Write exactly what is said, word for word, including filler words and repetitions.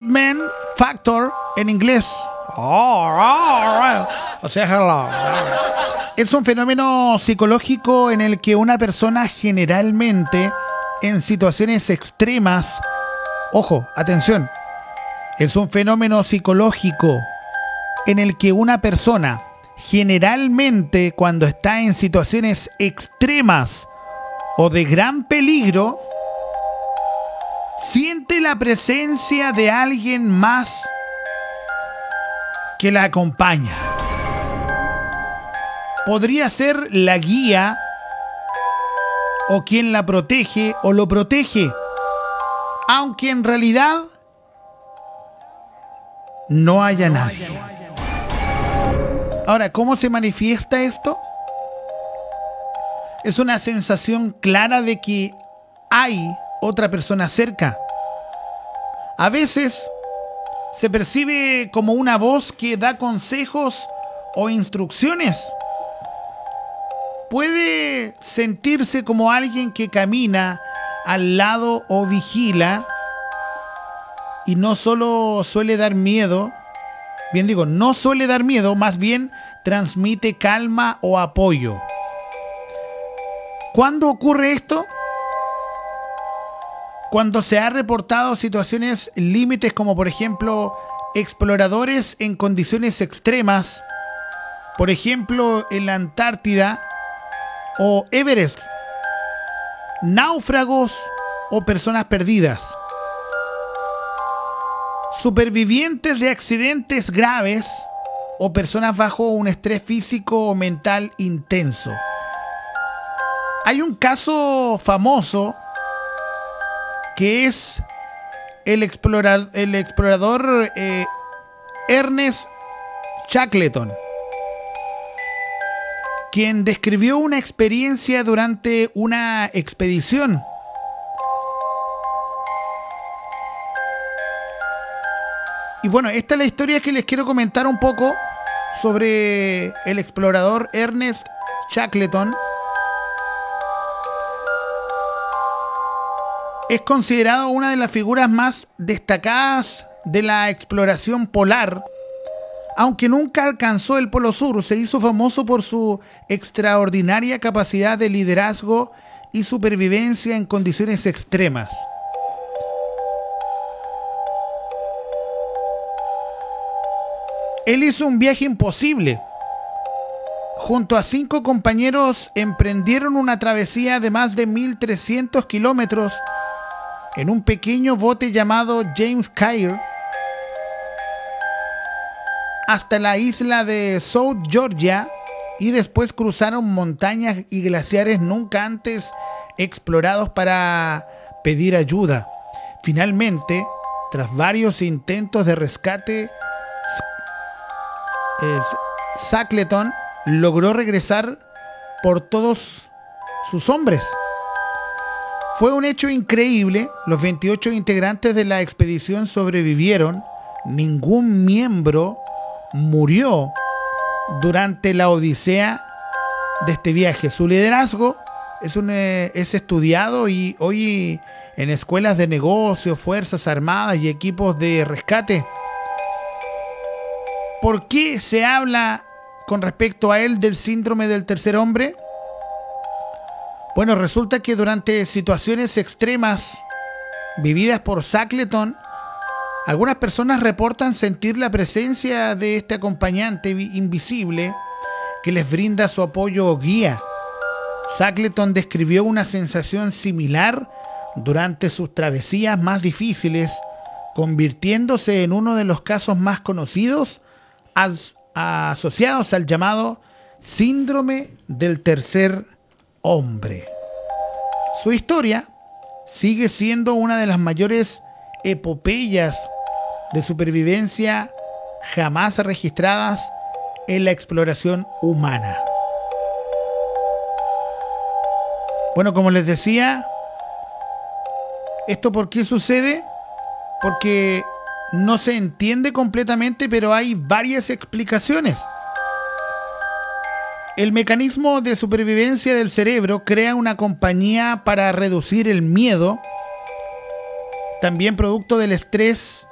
excitement factor en inglés. Oh, oh, oh. O sea, hello. Es un fenómeno psicológico en el que una persona generalmente en situaciones extremas, ojo, atención, es un fenómeno psicológico en el que una persona generalmente cuando está en situaciones extremas o de gran peligro, siente la presencia de alguien más que la acompaña. Podría ser la guía o quien la protege o lo protege, aunque en realidad no haya nadie. Ahora, ¿cómo se manifiesta esto? Es una sensación clara de que hay otra persona cerca. A veces se percibe como una voz que da consejos o instrucciones. Puede sentirse como alguien que camina al lado o vigila, y no solo suele dar miedo, bien digo, no suele dar miedo, más bien transmite calma o apoyo. ¿Cuándo ocurre esto? Cuando se ha reportado situaciones límites como por ejemplo exploradores en condiciones extremas, por ejemplo en la Antártida o Everest, náufragos o personas perdidas, supervivientes de accidentes graves o personas bajo un estrés físico o mental intenso. Hay un caso famoso que es el, explora, el explorador eh, Ernest Shackleton, quien describió una experiencia durante una expedición. Y bueno, esta es la historia que les quiero comentar un poco sobre el explorador Ernest Shackleton. Es considerado una de las figuras más destacadas de la exploración polar. Aunque nunca alcanzó el Polo Sur, se hizo famoso por su extraordinaria capacidad de liderazgo y supervivencia en condiciones extremas. Él hizo un viaje imposible. Junto a cinco compañeros emprendieron una travesía de más de mil trescientos kilómetros en un pequeño bote llamado James Caird hasta la isla de South Georgia, y después cruzaron montañas y glaciares nunca antes explorados para pedir ayuda. Finalmente, tras varios intentos de rescate, eh, Shackleton logró regresar por todos sus hombres. Fue un hecho increíble. Los veintiocho integrantes de la expedición sobrevivieron. Ningún miembro murió durante la odisea de este viaje. Su liderazgo es, un, eh, es estudiado y hoy en escuelas de negocios, fuerzas armadas y equipos de rescate. ¿Por qué se habla con respecto a él del síndrome del tercer hombre? Bueno, resulta que durante situaciones extremas vividas por Shackleton, algunas personas reportan sentir la presencia de este acompañante invisible que les brinda su apoyo o guía. Shackleton describió una sensación similar durante sus travesías más difíciles, convirtiéndose en uno de los casos más conocidos as- asociados al llamado síndrome del tercer hombre. Su historia sigue siendo una de las mayores epopeyas de supervivencia jamás registradas en la exploración humana. Bueno, como les decía, ¿esto por qué sucede? Porque no se entiende completamente, pero hay varias explicaciones. El mecanismo de supervivencia del cerebro crea una compañía para reducir el miedo, también producto del estrés